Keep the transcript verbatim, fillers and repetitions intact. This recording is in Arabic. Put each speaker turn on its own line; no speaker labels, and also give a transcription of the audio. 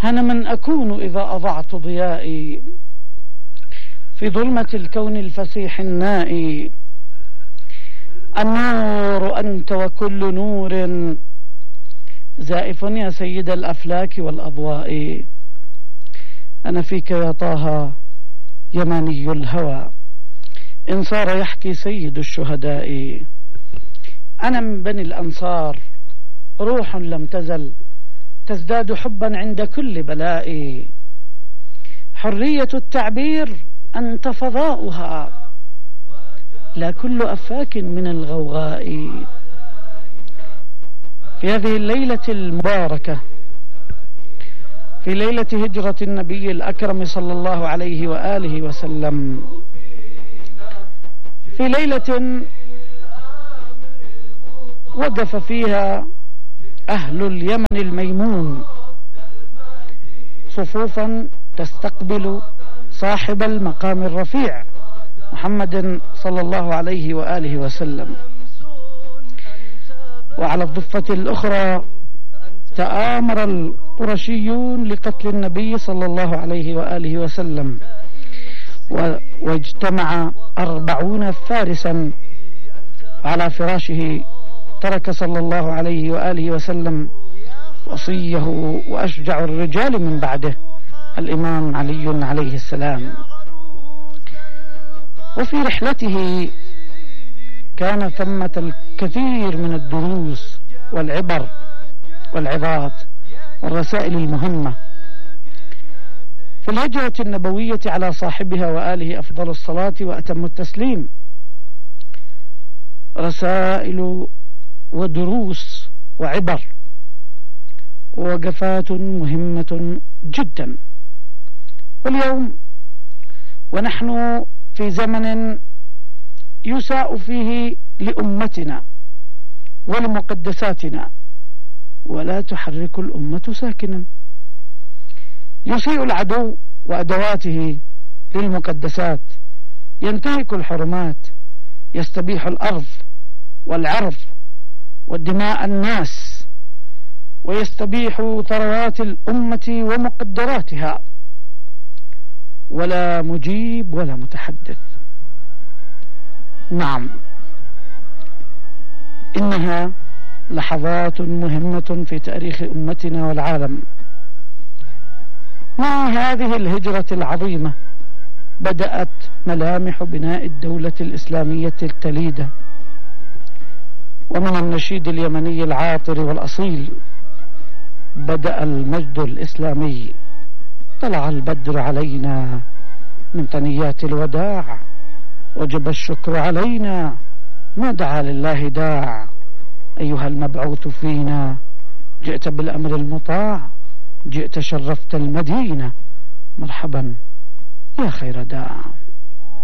هن من أكون إذا أضعت ضيائي في ظلمة الكون الفسيح النائي. النور أنت وكل نور زائف يا سيد الأفلاك والأضواء. أنا فيك يا طه يماني الهوى إن صار يحكي سيد الشهداء. أنا من بني الأنصار روح لم تزل تزداد حبا عند كل بلاء. حرية التعبير أنت فضاؤها لا كل أفاك من الغوغاء. في هذه الليلة المباركة، في ليلة هجرة النبي الأكرم صلى الله عليه وآله وسلم، في ليلة وقف فيها أهل اليمن الميمون صفوفا تستقبل صاحب المقام الرفيع محمد صلى الله عليه وآله وسلم. وعلى الضفة الأخرى تآمر القرشيون لقتل النبي صلى الله عليه وآله وسلم، واجتمع أربعون فارسا على فراشه. ترك صلى الله عليه وآله وسلم وصيه وأشجع الرجال من بعده الإمام علي عليه السلام. وفي رحلته كان ثمة الكثير من الدروس والعبر والعظات والرسائل المهمة. في الهجرة النبوية على صاحبها وآله أفضل الصلاة وأتم التسليم رسائل ودروس وعبر ووقفات مهمة جدا. واليوم ونحن في زمن يساء فيه لأمتنا ولمقدساتنا، ولا تحرك الأمة ساكنا. يسيء العدو وأدواته للمقدسات، ينتهك الحرمات، يستبيح الأرض والعرض ودماء الناس، ويستبيح ثروات الأمة ومقدراتها، ولا مجيب ولا متحدث. نعم، إنها لحظات مهمة في تاريخ أمتنا والعالم. مع هذه الهجرة العظيمة بدأت ملامح بناء الدولة الإسلامية التليدة. ومن النشيد اليمني العاطر والأصيل: بدأ المجد الإسلامي، طلع البدر علينا من ثنيات الوداع، وجب الشكر علينا ما دعا لله داع. أيها المبعوث فينا جئت بالأمر المطاع، جئت شرفت المدينة، مرحبا يا خير داع.